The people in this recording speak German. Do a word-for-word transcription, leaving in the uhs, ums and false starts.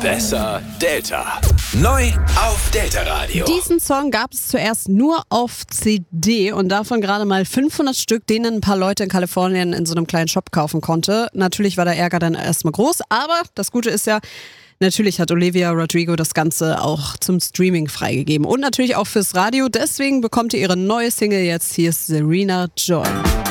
Besser Delta. Neu auf Delta Radio. Diesen Song gab es zuerst nur auf C D und davon gerade mal fünfhundert Stück, denen ein paar Leute in Kalifornien in so einem kleinen Shop kaufen konnte. Natürlich war der Ärger dann erstmal groß, aber das Gute ist ja, natürlich hat Olivia Rodrigo das Ganze auch zum Streaming freigegeben und natürlich auch fürs Radio. Deswegen bekommt ihr ihre neue Single jetzt. Hier ist Serena Joy.